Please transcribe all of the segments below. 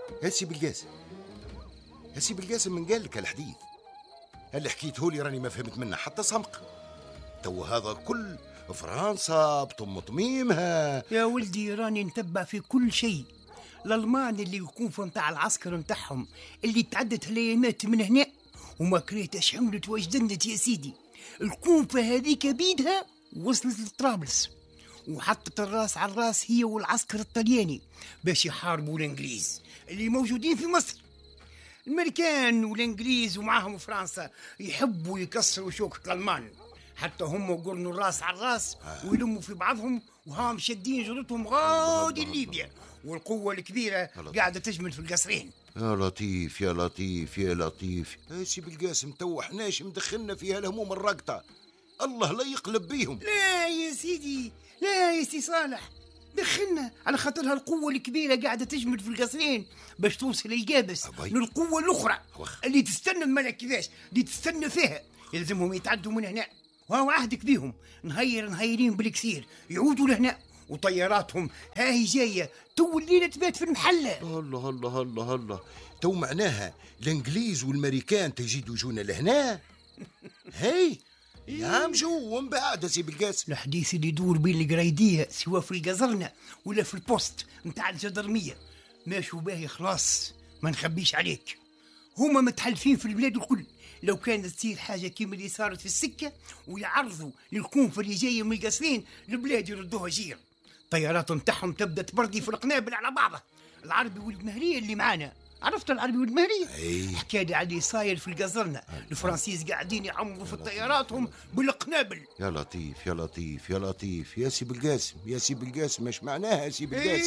يا سي بالقاسم، يا سي بالقاسم، من قال لك الحديث اللي حكيته لي راني ما فهمت منه حتى صمق. تو هذا كل فرنسا بطم طميمها. يا ولدي راني نتبع في كل شيء. الألمان اللي يكون في متاع العسكر متاعهم اللي تعدت هليمات من هنا وما كريتش عملت وجدنت يا سيدي. الكونفة هذيك بيدها وصلت لطرابلس وحطت الراس على الراس هي والعسكر الطلياني باش يحاربوا الانجليز اللي موجودين في مصر. الامريكان والانجليز ومعهم فرنسا يحبوا يكسروا شوكة الالمان، حتى هم يقرنوا الراس على الراس ويلموا في بعضهم وهم شادين جرتهم غادي ليبيا، والقوة الكبيرة قاعدة تجمل في القصرين. يا لطيف يا لطيف يا لطيف يا سي بالقاسم، تو حناش مدخلنا فيها الهموم الراقطة، الله لا يقلب بيهم. لا يا سيدي، لا يا سي صالح، دخلنا على خاطرها القوة الكبيرة قاعدة تجمد في القصرين باش توصل الجابس للقوة الأخرى اللي تستنى الملك كيفاش اللي تستنى فيها. يلزمهم يتعدوا من هنا، وهو عهدك بيهم نهيرين بالكسير يعودوا لهنا، وطياراتهم هاي جاية تو الليلة تبات في المحلة. الله الله الله الله، تو معناها الانجليز والامريكان تجيدوا جونا لهنا. هاي يا مجو ومن بعد سي بالقاسم الحديث اللي يدور بين القرايدية سواء في القزرنة ولا في البوست متاع الجدرمية ماشوا باهي خلاص، ما نخبيش عليك. هما متحلفين في البلاد الكل لو كانت تصير حاجة كيما اللي صارت في السكة ويعرضوا للكونفة اللي جاية من القصرين البلاد يردوها جير. طيارات متاعهم تبدا تبردي في القنابل على بعضها. العربي والمهرية اللي معانا، عرفت العربي والمهرية؟ حكى لي على اللي صاير في القزرنة، الفرنسيس قاعدين يعمروا في طياراتهم بالقنابل. يا لطيف يا لطيف يا لطيف يا سي بالقاسم، يا سي بالقاسم، ايش معناها يا سي بالقاسم؟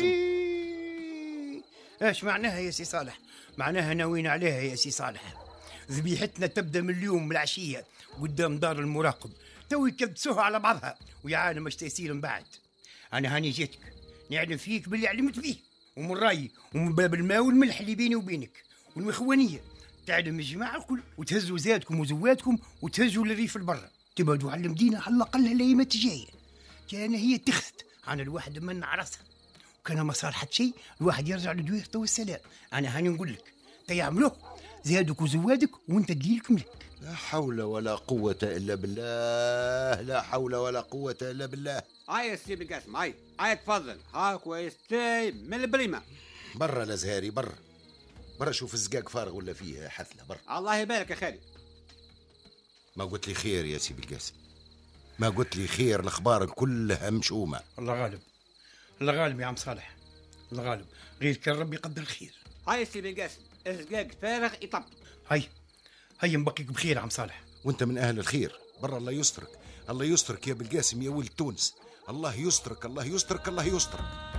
ايش معناها يا سي صالح؟ معناها ناويين عليها يا سي صالح. ذبيحتنا تبدا من اليوم من العشية قدام دار المراقب، تو يكبسوها على بعضها ويا عالم مش تيسير من بعد. انا هاني جيتك نعلم فيك باللي علمت فيه، ومن رايي ومن باب الماء والملح اللي بيني وبينك والمخوانيه تعلم الجماعه الكل وتهزوا زادكم وزواتكم وتهزوا للريف البرة، تبعدوا على المدينه على الاقل الايامات الجايه. كان هي تخت عن الواحد من راسها، وكان ما صار حد شيء الواحد يرجع لدويرته والسلام. انا هاني نقول لك تيعملوه زادك وزوادك وانت دليلك ملك. لا حول ولا قوة إلا بالله، لا حول ولا قوة إلا بالله. هاي سي بالقاسم، هاي تفضل، ها كويس تاي من البريمة. برا الازهاري، برا شوف الزقاق فارغ ولا فيه حثلة، برا. الله يبارك يا خالي. ما قلت لي خير يا سي بالقاسم، ما قلت لي خير، الأخبار كلها مشومة. الله غالب، الله غالب يا عم صالح، الله غالب، غير كان ربي يقدر الخير. هاي سي بالقاسم، الزقاق فارغ يطبطب. هيا نبقيك بخير عم صالح، وانت من اهل الخير. برا الله يسترك، الله يسترك يا بالقاسم يا ولد تونس، الله يسترك الله يسترك الله يسترك.